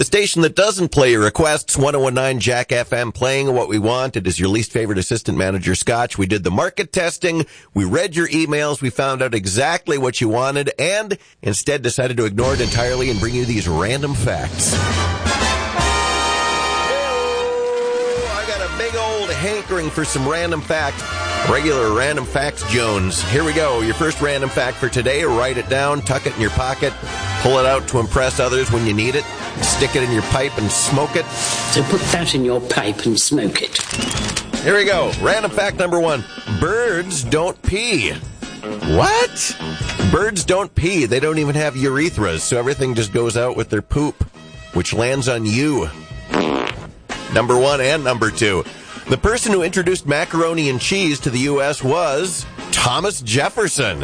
The station that doesn't play your requests, 1019 Jack FM, playing what we want. It is your least favorite assistant manager, Scotch. We did the market testing. We read your emails. We found out exactly what you wanted and instead decided to ignore it entirely and bring you these random facts. I got a big old hankering for some random facts. Regular Random Facts Jones. Here we go. Your first random fact for today. Write it down, tuck it in your pocket, pull it out to impress others when you need it, stick it in your pipe and smoke it. So put that in your pipe and smoke it. Here we go. Random fact number 1. Birds don't pee. What? Birds don't pee. They don't even have urethras, so everything just goes out with their poop, which lands on you. Number 1 and number 2. The person who introduced macaroni and cheese to the U.S. was Thomas Jefferson.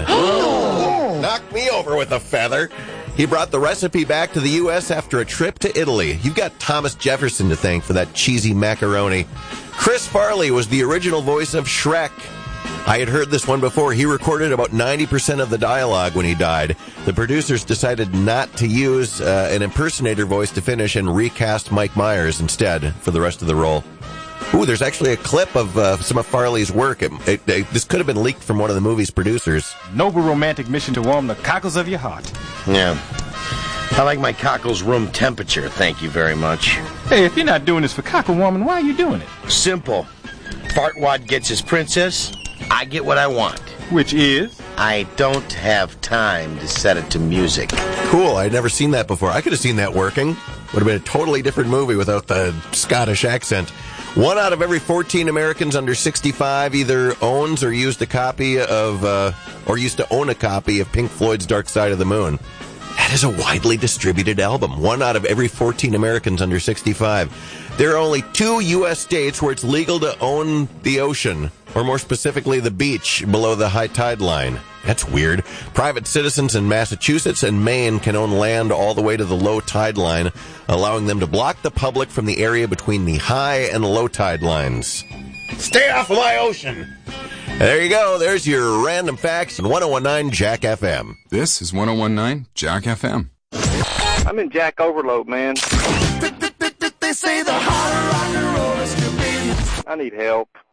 Knocked me over with a feather. He brought the recipe back to the U.S. after a trip to Italy. You've got Thomas Jefferson to thank for that cheesy macaroni. Chris Farley was the original voice of Shrek. I had heard this one before. He recorded about 90% of the dialogue when he died. The producers decided not to use an impersonator voice to finish and recast Mike Myers instead for the rest of the role. Ooh, there's actually a clip of some of Farley's work. This could have been leaked from one of the movie's producers. Noble romantic mission to warm the cockles of your heart. Yeah. I like my cockles room temperature, thank you very much. Hey, if you're not doing this for cockle warming, why are you doing it? Simple. Fartwad gets his princess, I get what I want. Which is? I don't have time to set it to music. Cool, I'd never seen that before. I could have seen that working. Would have been a totally different movie without the Scottish accent. 1 out of every 14 Americans under 65 either owns or used a copy of, or used to own a copy of Pink Floyd's Dark Side of the Moon. That is a widely distributed album. 1 out of every 14 Americans under 65. There are only 2 U.S. states where it's legal to own the ocean, or more specifically the beach below the high tide line. That's weird. Private citizens in Massachusetts and Maine can own land all the way to the low tide line, allowing them to block the public from the area between the high and low tide lines. Stay off of my ocean! There you go. There's your random facts on 1019 Jack FM. This is 1019 Jack FM. I'm in Jack Overload, man. They say the harder rock and roll is to be. I need help.